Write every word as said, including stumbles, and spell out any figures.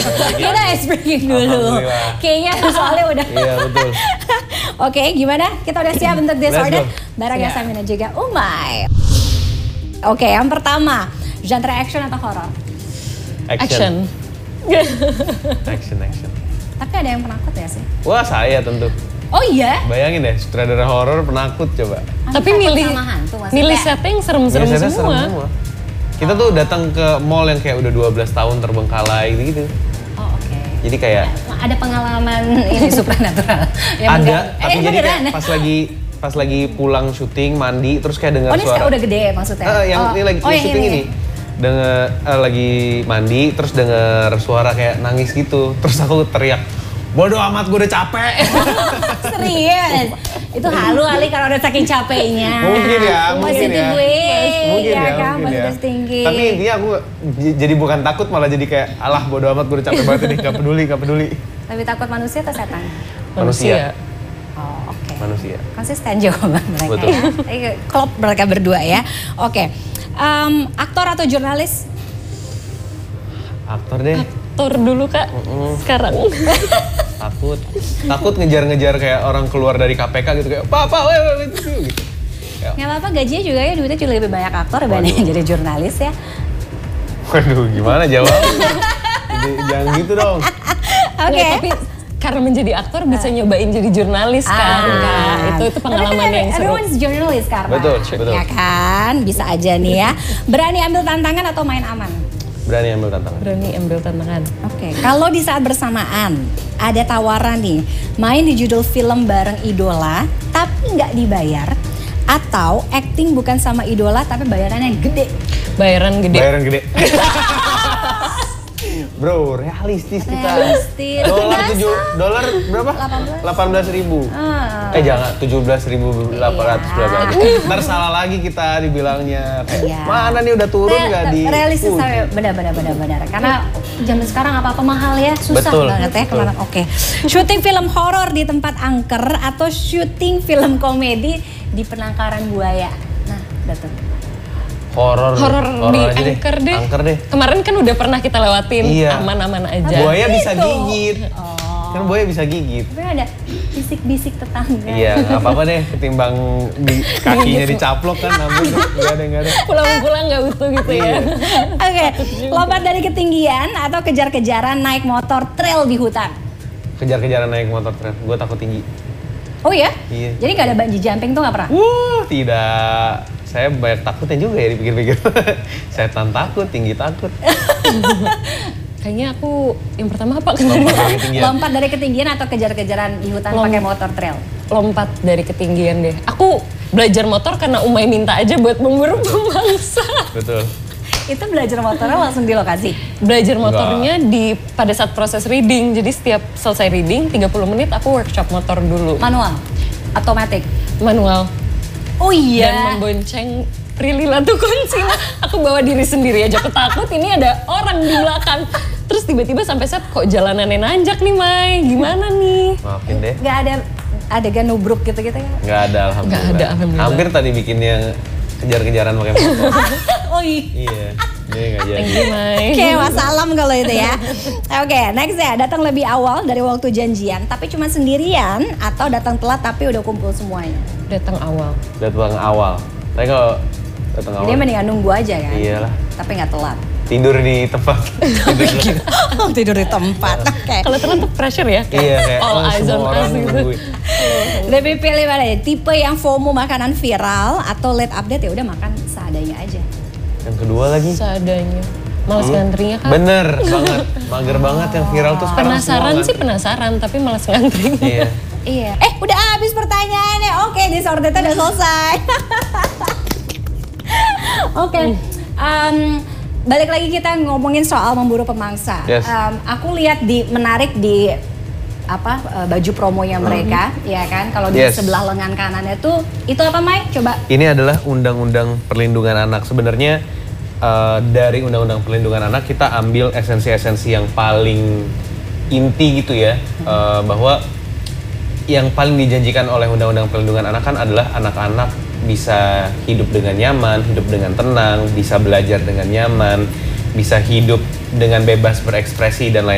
Kita ice breaking dulu. Kayaknya soalnya udah. Iya betul. Oke, gimana? Kita udah siap untuk disorder bareng Siap. Yasamin dan juga Umay. Oke, yang pertama, genre action atau horor? Action. Action, action. Tapi ada yang penakut ya sih? Wah saya tentu. Oh iya? Bayangin deh, sutradara horor penakut coba. Aku Tapi takut milih sama hantu, maksudnya milih kayak- setting serem-serem Biasanya semua. serem semua. Kita tuh datang ke mall yang kayak udah dua belas tahun terbengkalai gitu. Oh oke. Jadi kayak Ada pengalaman ini supranatural? Yang ada, enggak- tapi eh, jadi kayak beneran? pas lagi pas lagi pulang syuting mandi terus kayak dengar Oh ini suara. sekarang udah gede maksudnya? Eh, yang oh. ini lagi oh, yang yang syuting ini. Dengar eh, lagi mandi terus dengar suara kayak nangis gitu. Terus aku teriak, "Bodoh amat, gue udah capek." Serius? Itu halu kali kalau udah saking capeknya. Mungkin ya, mungkin Positive ya. way, Mungkin ya, kan? mungkin ya. Positive thinking. Tapi intinya aku j- jadi bukan takut malah jadi kayak alah bodoh amat gue udah capek banget ini, gak peduli, gak peduli. Lebih takut manusia atau setan? Manusia. Oh oke. Manusia. Konsisten jawaban mereka Betul. ya. Eh, Klop mereka berdua ya. Oke. Em, aktor atau jurnalis? Aktor deh. Aktor dulu kak. Sekarang. Takut. Takut ngejar-ngejar kayak orang keluar dari K P K gitu kayak, "Pak, Pak, weh, weh, weh," gitu. Ya. Nggak apa-apa, gajinya juga ya, duitnya juga lebih banyak aktor dibanding Waduh. jadi jurnalis ya. Waduh, gimana jawabnya? Jadi, jangan gitu dong. Oke. Nggak, tapi karena menjadi aktor bisa nyobain jadi jurnalis kan kak. Itu itu pengalaman Tapi kan yang seru. everyone's journalist karena. Betul, betul. Ya kan, bisa aja nih ya. Berani ambil tantangan atau main aman? Berani ambil tantangan. Berani ambil tantangan. Oke, kalau di saat bersamaan ada tawaran nih, main di judul film bareng idola tapi nggak dibayar, atau acting bukan sama idola tapi bayarannya gede. Bayaran gede. Bayaran gede. Bro, realistis kita. Realistis. Dolar Biasa. tujuh, dolar berapa? delapan belas. delapan belas ribu. Ah. Eh jangan, tujuh belas ribu delapan ratus Iya. berapa. Ntar salah lagi kita dibilangnya. Kayak, Iya. mana nih udah turun Re- nggak di... realistis Uh, tapi benar benar benar benar karena zaman sekarang apa-apa mahal ya, susah Betul, banget ya betul. kemarin. Oke. Syuting film horor di tempat angker atau syuting film komedi di penangkaran buaya. Nah, udah tuh. Horor. Horor di aja angker deh. Angker deh. Kemarin kan udah pernah kita lewatin. Iya. Aman-aman aja. Buaya bisa Gitu. gigit. Oh. Kan buaya bisa gigit. Tapi ada bisik-bisik tetangga. Iya, nggak apa-apa deh ketimbang di kakinya dicaplok kan, namun nggak ada nggak ada. Pulang-pulang nggak utuh gitu ya. Oke, lompat dari ketinggian atau kejar-kejaran naik motor trail di hutan. Kejar-kejaran naik motor trail, gue takut tinggi. Oh iya? Iya. Jadi nggak ada bungee jumping tuh nggak pernah? Wuh, tidak. Saya banyak takutnya juga ya dipikir-pikir. Setan takut, tinggi takut. Kayaknya aku yang pertama apa? Lompat dari ketinggian. Lompat dari ketinggian atau kejar-kejaran di hutan Lom- pakai motor trail? Lompat dari ketinggian deh. Aku belajar motor karena Umay minta aja buat memburu pemangsa. Betul. Itu belajar motornya langsung di lokasi? Belajar motornya di pada saat proses reading. Jadi setiap selesai reading tiga puluh menit aku workshop motor dulu. Manual? Otomatis? Manual. Oh Dan iya? membonceng Prilly Latukonsina. Aku bawa diri sendiri aja ketakut, ini ada orang di belakang. Terus tiba-tiba sampai set kok jalanannya nanjak nih Mai, gimana nih? Maafin deh. Gak ada adegan nubruk gitu-gitu ya? Nggak ada alhamdulillah. Nggak ada, alhamdulillah. Hampir tadi bikin yang kejar-kejaran pakai motor. Oh iya. Iya, ini nggak jadi. Thank you Mai. Oke, wassalam kalau itu ya. Oke, next ya. Datang lebih awal dari waktu janjian, tapi cuma sendirian atau datang telat tapi udah kumpul semuanya. Datang awal. Datang awal. Tapi kalau datang awal, Jadi mendingan nunggu aja kan? Iyalah. Tapi nggak telat. tidur di tempat. tidur. Oh, tidur di tempat. Oke. Kalau telat tuh pressure ya? Iya kayak all oh, eyes semua on orang us gitu. nungguin. Lebih pilih mana ya? Tipe yang FOMO makanan viral atau late update ya udah makan seadanya aja. Yang kedua lagi. Seadanya. Males ngantrinya kan? Bener banget, mager banget yang viral tuh sekarang Penasaran semua sih penasaran, tapi malas ngantri. Iya. Iya. Eh, udah habis pertanyaannya. Oke, disordernya udah selesai. Oke. Em, balik lagi kita ngomongin soal memburu pemangsa. Yes. Em, aku lihat di menarik di apa eh, baju promonya mereka, ya kan? Kalau di Yes. sebelah lengan kanannya tuh itu apa, Mike? Coba. Ini adalah Undang-Undang Perlindungan Anak. Sebenarnya eh, dari Undang-Undang Perlindungan Anak kita ambil esensi-esensi yang paling inti gitu ya, eh, bahwa yang paling dijanjikan oleh Undang-Undang Perlindungan Anak kan adalah anak-anak bisa hidup dengan nyaman, hidup dengan tenang, bisa belajar dengan nyaman, bisa hidup dengan bebas berekspresi dan lain